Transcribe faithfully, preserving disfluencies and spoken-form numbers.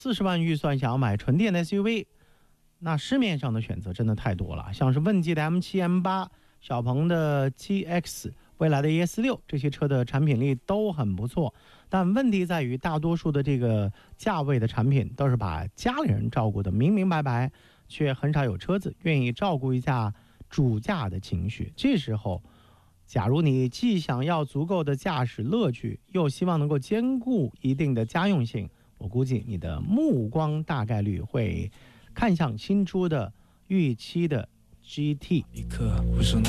四十万预算想要买纯电的 S U V， 那市面上的选择真的太多了，像是问界的 M 七 M 八、小鹏的 G X、未来的 E S 六，这些车的产品力都很不错。但问题在于，大多数的这个价位的产品都是把家里人照顾的明明白白，却很少有车子愿意照顾一下主驾的情绪。这时候，假如你既想要足够的驾驶乐趣，又希望能够兼顾一定的家用性，我估计你的目光大概率会看向新出的预期的 G T。 一刻无声